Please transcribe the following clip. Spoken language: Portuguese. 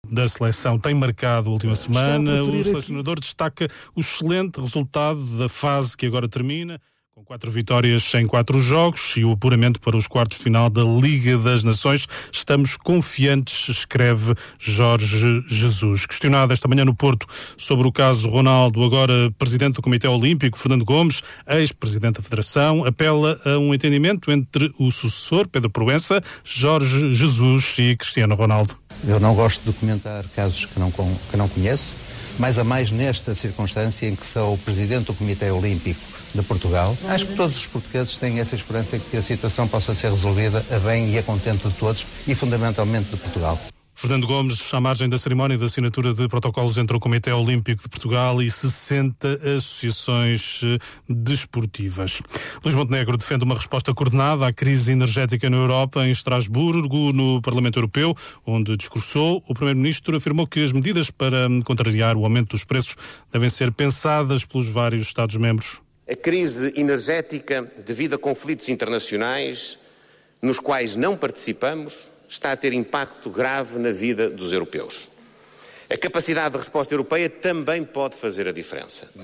da seleção tem marcado a última semana. O selecionador destaca o excelente resultado da fase que agora termina, com 4 vitórias em 4 jogos e o apuramento para os quartos de final da Liga das Nações. Estamos confiantes, escreve Jorge Jesus. Questionado esta manhã no Porto sobre o caso Ronaldo, agora presidente do Comitê Olímpico, Fernando Gomes, ex-presidente da Federação, apela a um entendimento entre o sucessor, Pedro Proença, Jorge Jesus e Cristiano Ronaldo. Eu não gosto de comentar casos que não conheço, mais a mais nesta circunstância em que sou o presidente do Comitê Olímpico de Portugal. Acho que todos os portugueses têm essa esperança que a situação possa ser resolvida a bem e a contento de todos e fundamentalmente de Portugal. Fernando Gomes, à margem da cerimónia de assinatura de protocolos entre o Comitê Olímpico de Portugal e 60 associações desportivas. Luís Montenegro defende uma resposta coordenada à crise energética na Europa. Em Estrasburgo, no Parlamento Europeu, onde discursou, o Primeiro-Ministro afirmou que as medidas para contrariar o aumento dos preços devem ser pensadas pelos vários Estados-membros. A crise energética, devido a conflitos internacionais nos quais não participamos, está a ter impacto grave na vida dos europeus. A capacidade de resposta europeia também pode fazer a diferença.